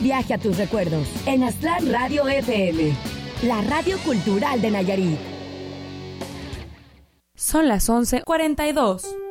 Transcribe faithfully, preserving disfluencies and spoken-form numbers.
Viaje a tus recuerdos en Aztlán Radio F M, la radio cultural de Nayarit. Son las once cuarenta y dos.